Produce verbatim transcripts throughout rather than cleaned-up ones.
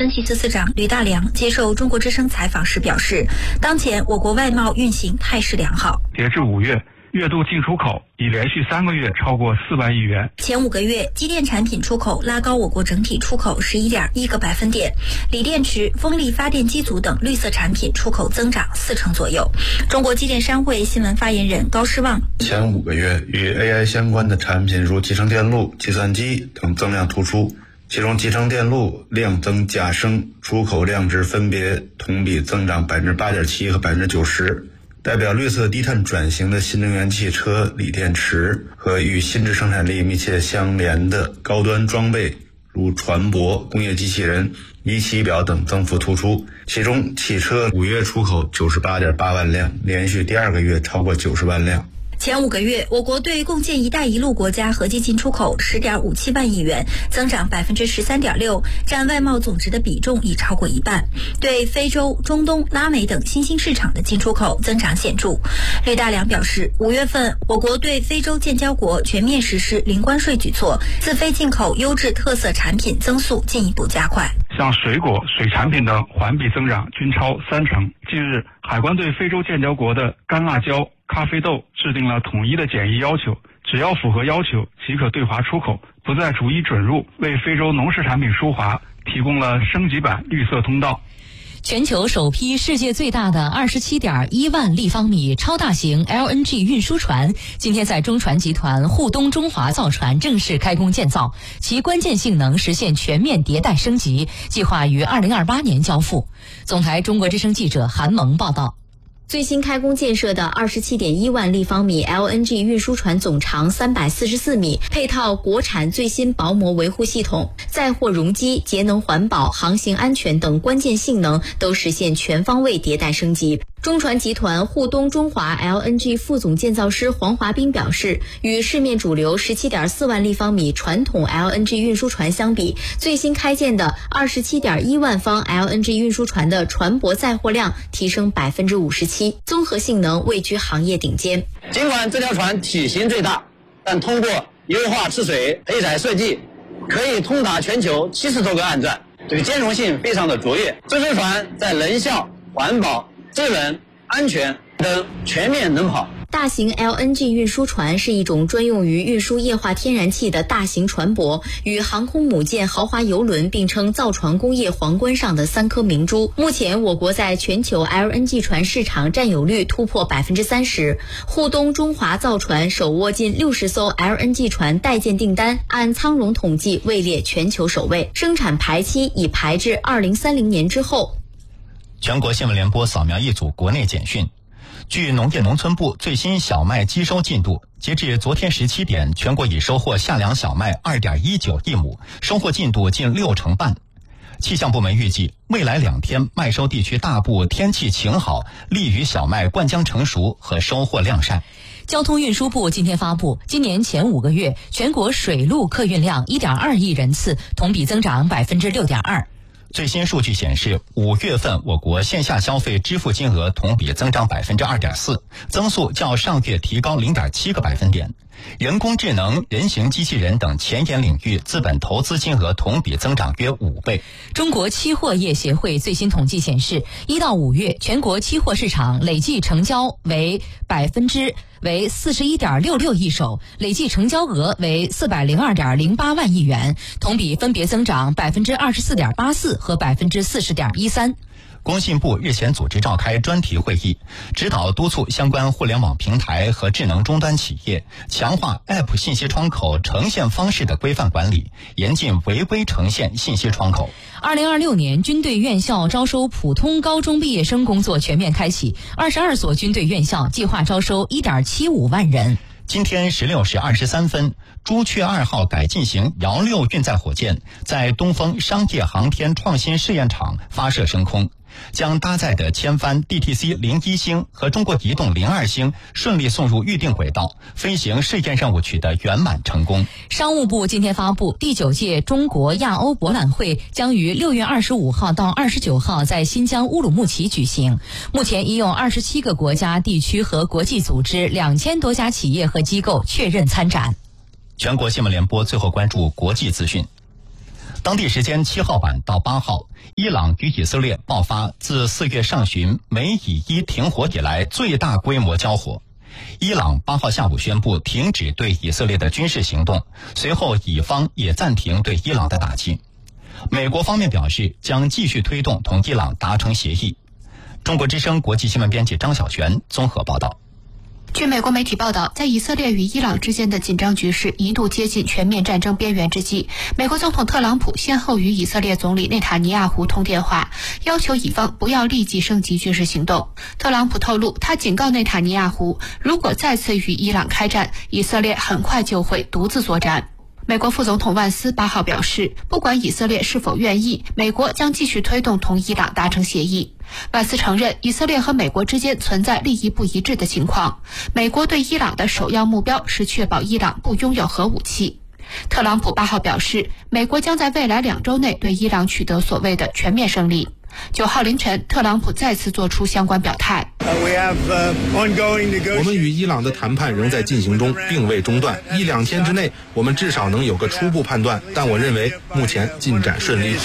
分析司司长吕大良接受中国之声采访时表示，当前我国外贸运行态势良好。 截至五月，月度进出口已连续三个月超过四万亿元。 前五个月，机电产品出口拉高我国整体出口十一点一个百分点，锂电池、风力发电机组等绿色产品出口增长四成左右。中国机电商会新闻发言人高诗旺： 前五个月与 A I 相关的产品如集成电路、计算机等增量突出，其中集成电路量增价升，出口量值分别同比增长百分之八点七和百分之九十。代表绿色低碳转型的新能源汽车、锂电池和与新质生产力密切相连的高端装备，如船舶、工业机器人、仪器表等增幅突出。其中，汽车五月出口九十八点八万辆，连续第二个月超过九十万辆。 前五个月，我国对共建“一带一路”国家合计进出口十点五七万亿元，增长百分之十三点六，占外贸总值的比重已超过一半。对非洲、中东、拉美等新兴市场的进出口增长显著。吕大良表示，五月份我国对非洲建交国全面实施零关税举措，自非进口优质特色产品增速进一步加快。 像水果、水产品等环比增长均超三成。近日，海关对非洲建交国的干辣椒、咖啡豆制定了统一的检疫要求，只要符合要求即可对华出口，不再逐一准入，为非洲农食产品输华提供了升级版绿色通道。 全球首批世界最大的 二十七点一万立方米超大型 L N G 运输船今天在中船集团沪东中华造船正式开工建造，其关键性能实现全面迭代升级，计划于二零二八年交付。总台中国之声记者韩萌报道。 最新开工建设的 二十七点一万立方米 L N G 运输船总长三百四十四米，配套国产最新薄膜维护系统，载货容积、节能环保、航行安全等关键性能都实现全方位迭代升级。中船集团沪东中华 L N G 副总建造师黄华斌表示，与市面主流 十七点四万立方米传统 L N G 运输船相比，最新开建的 二十七点一万方 L N G 运输船的船舶载货量提升 百分之五十七， 综合性能位居行业顶尖。 尽管这条船体型最大，但通过优化吃水配载设计，可以通达全球七十多个岸站，这个兼容性非常的卓越。这艘船在能效、环保、智能、安全等全面能跑。 大型 L N G 运输船是一种专用于运输液化天然气的大型船舶，与航空母舰、豪华邮轮并称造船工业皇冠上的三颗明珠。目前，我国在全球 L N G 船市场占有率突破 百分之三十， 沪东中华造船手握近六十艘 L N G 船待建订单，按仓容统计位列全球首位，生产排期已排至二零三零年之后。 全国新闻联播扫描一组国内简讯。据农业农村部最新小麦机收进度，截至昨天十七点，全国已收获夏粮小麦 二点一九亿亩，收获进度近六成半。气象部门预计，未来两天麦收地区大部天气晴好，利于小麦灌浆成熟和收获量产。 交通运输部今天发布，今年前五个月全国水路客运量 一点二亿人次，同比增长 百分之六点二。 最新数据显示，五月份我国线下消费支付金额同比增长 百分之二点四， 增速较上月提高 零点七个百分点。人工智能、人形机器人等前沿领域资本投资金额同比增长约五倍。 中国期货业协会最新统计显示，一到五月全国期货市场累计成交为百分之为 四十一点六六亿手，累计成交额为 四百零二点零八万亿元，同比分别增长 百分之二十四点八四 和 百分之四十点一三。 工信部日前组织召开专题会议，指导督促相关互联网平台和智能终端企业强化 App 信息窗口呈现方式的规范管理，严禁违规呈现信息窗口。 二零二六年军队院校招收普通高中毕业生工作全面开启，二十二所军队院校计划招收 一点七五万人。 今天十六时二十三分，朱雀二号改进型遥六运载火箭在东风商业航天创新试验场发射升空，将搭载的千帆 D T C 零一星和中国移动零二星顺利送入预定轨道，飞行试验任务取得圆满成功。 商务部今天发布，第九届中国亚欧博览会将于六月二十五号到二十九号在新疆乌鲁木齐举行。目前已有二十七个国家、地区和国际组织两千多家企业和机构确认参展。 全国新闻联播最后关注国际资讯。 当地时间七号晚到八号，伊朗与以色列爆发自四月上旬美以伊停火以来最大规模交火。伊朗八号下午宣布停止对以色列的军事行动，随后以方也暂停对伊朗的打击。美国方面表示将继续推动同伊朗达成协议。中国之声国际新闻编辑张小璇综合报道。 据美国媒体报道，在以色列与伊朗之间的紧张局势一度接近全面战争边缘之际，美国总统特朗普先后与以色列总理内塔尼亚胡通电话，要求以方不要立即升级军事行动。特朗普透露，他警告内塔尼亚胡，如果再次与伊朗开战，以色列很快就会独自作战。美国副总统万斯八号表示，不管以色列是否愿意，美国将继续推动同伊朗达成协议。万斯承认，以色列和美国之间存在利益不一致的情况。美国对伊朗的首要目标是确保伊朗不拥有核武器。特朗普八号表示，美国将在未来两周内对伊朗取得所谓的全面胜利。九号凌晨，特朗普再次做出相关表态。 我们与伊朗的谈判仍在进行中，并未中断。一两天之内，我们至少能有个初步判断，但我认为目前进展顺利。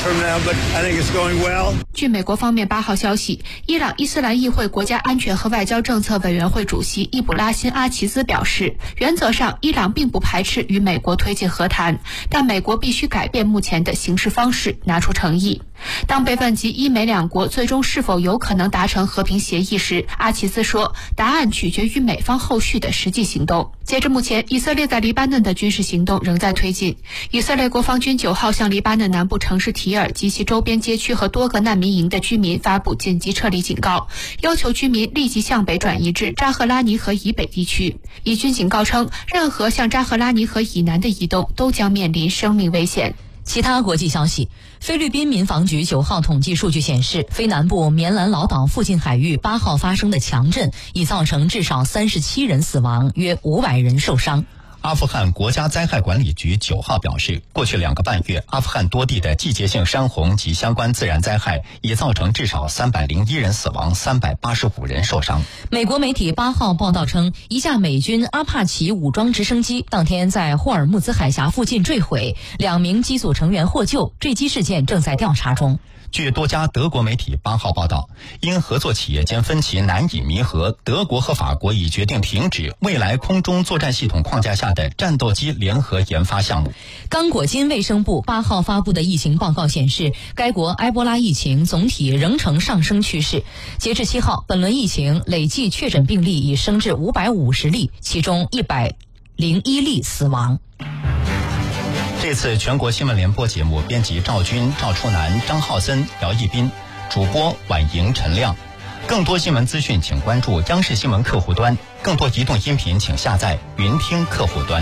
据美国方面八号消息，伊朗伊斯兰议会国家安全和外交政策委员会主席伊卜拉辛·阿齐兹表示，原则上伊朗并不排斥与美国推进和谈，但美国必须改变目前的行事方式，拿出诚意。当被问及伊美两国最终是否有可能达成和平协议时，阿齐兹说，答案取决于美方后续的实际行动。截至目前，以色列在黎巴嫩的军事行动仍在推进。以色列国防军九号向黎巴嫩南部城市提尔及其周边街区和多个难民营的居民发布紧急撤离警告，要求居民立即向北转移至扎赫拉尼河以北地区。以军警告称，任何向扎赫拉尼河以南的移动都将面临生命危险。 其他国际消息，菲律宾民防局九号统计数据显示，菲南部棉兰老岛附近海域八号发生的强震已造成至少三十七人死亡，约五百人受伤。 阿富汗国家灾害管理局九号表示，过去两个半月，阿富汗多地的季节性山洪及相关自然灾害已造成至少三百零一人死亡，三百八十五人受伤。 美国媒体八号报道称，一架美军阿帕奇武装直升机当天在霍尔木兹海峡附近坠毁，两名机组成员获救，坠机事件正在调查中。 据多家德国媒体八号报道，因合作企业间分歧难以弥合，德国和法国已决定停止未来空中作战系统框架下的战斗机联合研发项目。 刚果金卫生部八号发布的疫情报告显示，该国埃博拉疫情总体仍呈上升趋势。截至七号，本轮疫情累计确诊病例已升至五百五十例，其中一百零一例死亡。 这次全国新闻联播节目编辑赵军、赵初南、张浩森、姚一斌，主播婉莹、陈亮。更多新闻资讯请关注央视新闻客户端，更多移动音频请下载云听客户端。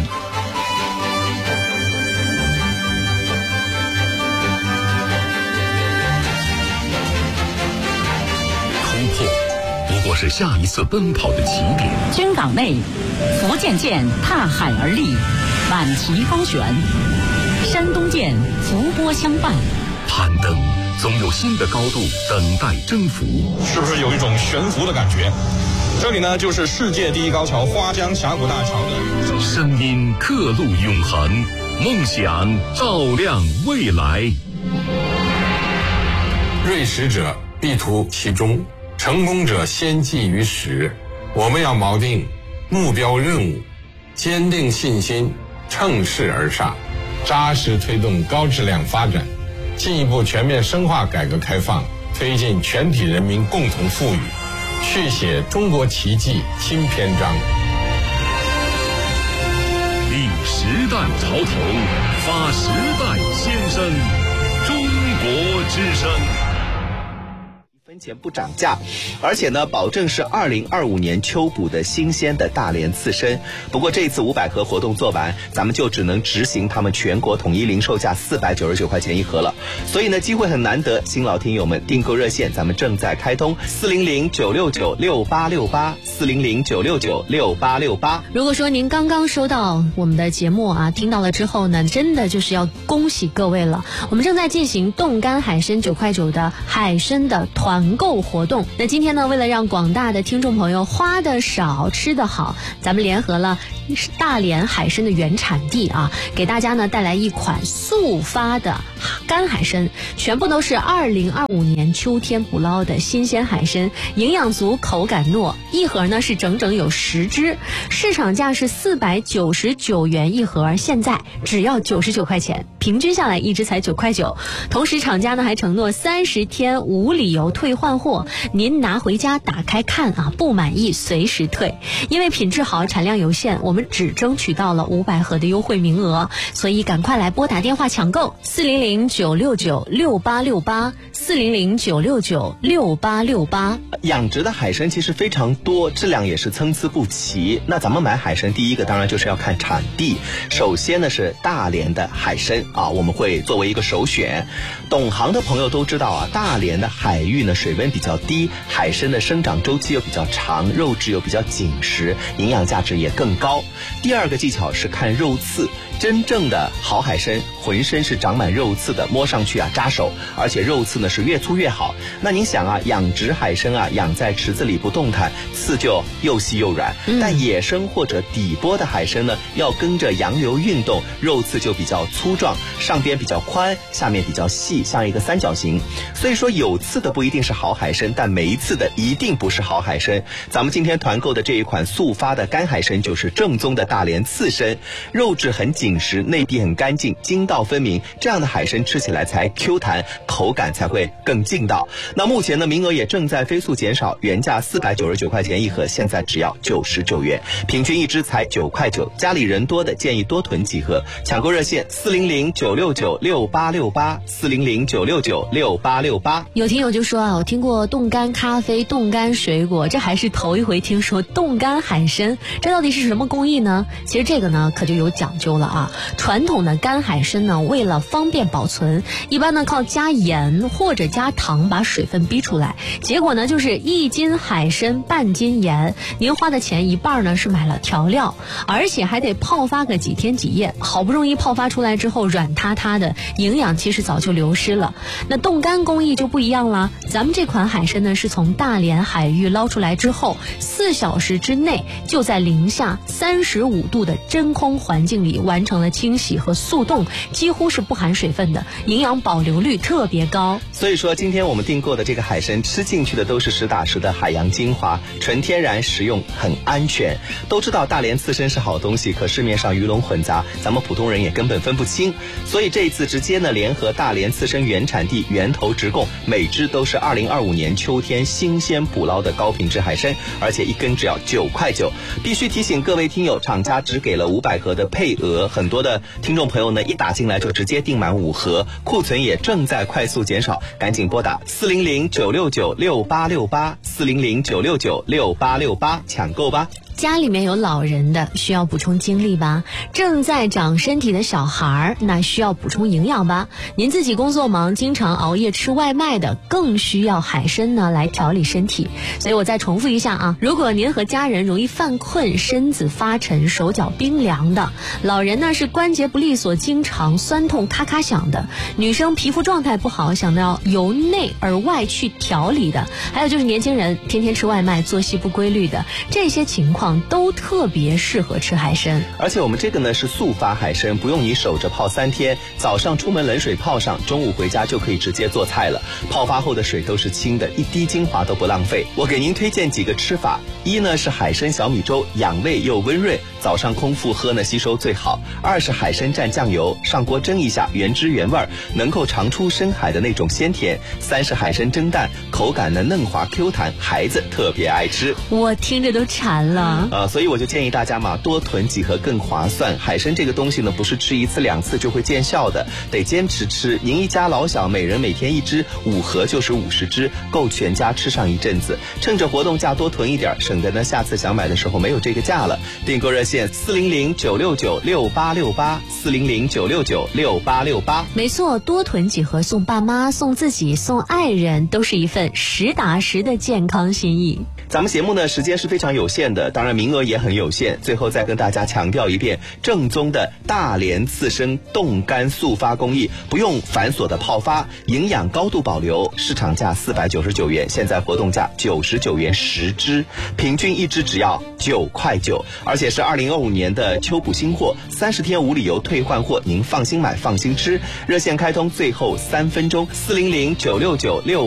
突破不过是下一次奔跑的起点。 军港内，福建舰踏海而立，满旗高悬；山东舰伏波相伴。 攀登总有新的高度等待征服， 是不是有一种悬浮的感觉？这里呢，就是世界第一高桥花江峡谷大桥的声音，刻录永恒，梦想照亮未来。 锐实者必图其中，成功者先记于始。我们要锚定目标任务，坚定信心，乘势而上，扎实推动高质量发展，进一步全面深化改革开放，推进全体人民共同富裕，续写中国奇迹新篇章。 立时代潮头，发时代先声，中国之声。 分钱不涨价，而且呢，保证是二零二五年秋捕的新鲜的大连刺身。不过这一次五百盒活动做完，咱们就只能执行他们全国统一零售价四百九十九块钱一盒了。所以呢，机会很难得，新老听友们订购热线咱们正在开通，四零零九六九六八六八，四零零九六九六八六八。 如果说您刚刚收到我们的节目啊，听到了之后呢，真的就是要恭喜各位了。我们正在进行冻干海参九块九的海参的团抢购活动。那今天呢，为了让广大的听众朋友花的少吃的好，咱们联合了大连海参的原产地啊，给大家呢带来一款速发的干海参，全部都是二零二五年秋天捕捞的新鲜海参，营养足，口感糯，一盒呢是整整有十只，市场价是四百九十九元一盒，现在只要九十九块钱，平均下来一只才九块九。同时厂家呢还承诺三十天无理由退换货，您拿回家打开看啊，不满意随时退。因为品质好，产量有限，我们只争取到了五百盒的优惠名额，所以赶快来拨打电话抢购四零零九六九六八六八四零零九六九六八六八。 养殖的海参其实非常多，质量也是参差不齐。那咱们买海参，第一个当然就是要看产地。首先呢是大连的海参啊，我们会作为一个首选。懂行的朋友都知道啊，大连的海域呢水温比较低，海参的生长周期又比较长，肉质又比较紧实，营养价值也更高。第二个技巧是看肉刺，真正的好海参浑身是长满肉刺的，摸上去啊扎手，而且肉刺呢是越粗越好。那您想啊，养殖海参啊养在池子里不动弹，刺就又细又软、嗯、但野生或者底波的海参呢要跟着洋流运动，肉刺就比较粗壮，上边比较宽，下面比较细，像一个三角形。所以说有刺的不一定是好海参，但没刺的一定不是好海参。咱们今天团购的这一款速发的干海参就是正宗的大连刺参，肉质很紧实，内壁很干净，筋道分明，这样的海参吃起来才 Q 弹，口感才会更劲道。那目前呢名额也正在飞速减少，原价四百九十九块钱一盒，现在只要九十九元，平均一只才九块九。家里人多的建议多囤几盒，抢购热线四零零九六九六八六八四零零九六九六八六八。 有听友就说啊，我听过冻干咖啡、冻干水果，这还是头一回听说冻干海参，这到底是什么工艺呢？其实这个呢可就有讲究了啊。传统的干海参呢，为了方便保存，一般呢靠加盐或者加糖把水分逼出来，结果呢就是一斤海参半斤盐，您花的钱一半呢是买了调料，而且还得泡发个几天几夜，好不容易泡发出来之后软塌塌的，营养其实早就流失了。那冻干工艺就不一样了，咱们这款海参呢是从大连海域捞出来之后，四小时之内就在零下三十五度的真空环境里完成了清洗和速冻，几乎是不含水分的，营养保留率特别高。 所以说今天我们订购的这个海参吃进去的都是实打实的海洋精华，纯天然，食用很安全。都知道大连刺参是好东西，可市面上鱼龙混杂，咱们普通人也根本分不清，所以这一次直接呢联合大连刺参原产地源头直供，每只都是二零二五年秋天新鲜捕捞的高品质海参，而且一根只要九块九。必须提醒各位听友，厂家只给了五百盒的配额，很多的听众朋友呢一打进来就直接订满五盒，库存也正在快速减少，赶紧拨打四零零九六九六八六八四零零九六九六八六八抢购吧。 家里面有老人的需要补充精力吧，正在长身体的小孩那需要补充营养吧，您自己工作忙经常熬夜吃外卖的更需要海参呢来调理身体。所以我再重复一下啊，如果您和家人容易犯困，身子发沉，手脚冰凉的，老人呢是关节不利索，经常酸痛咔咔响的，女生皮肤状态不好，想要由内而外去调理的，还有就是年轻人天天吃外卖，作息不规律的，这些情况都特别适合吃海参。 而且我们这个呢是速发海参，不用你守着泡三天，早上出门冷水泡上，中午回家就可以直接做菜了。泡发后的水都是清的，一滴精华都不浪费。我给您推荐几个吃法，一呢是海参小米粥，养胃又温润，早上空腹喝呢吸收最好。二是海参蘸酱油，上锅蒸一下，原汁原味，能够尝出深海的那种鲜甜。三是海参蒸蛋，口感呢嫩滑 Q 弹，孩子特别爱吃。 我听着都馋了。 呃，所以我就建议大家嘛，多囤几盒更划算。海参这个东西呢，不是吃一次两次就会见效的，得坚持吃。您一家老小每人每天一只，五盒就是五十只，够全家吃上一阵子。趁着活动价多囤一点，省得呢下次想买的时候没有这个价了。订购热线四零零九六九六八六八四零零九六九六八六八。 没错，多囤几盒送爸妈、送自己、送爱人，都是一份实打实的健康心意。 咱们节目呢时间是非常有限的，当然然名额也很有限。最后再跟大家强调一遍，正宗的大连刺身冻干速发工艺，不用繁琐的泡发，营养高度保留，市场价四百九十九元，现在活动价九十九元十只，平均一只只要九块九，而且是二零二五年的秋补新货，三十天无理由退换货，您放心买放心吃。热线开通最后三分钟，四零零九六九六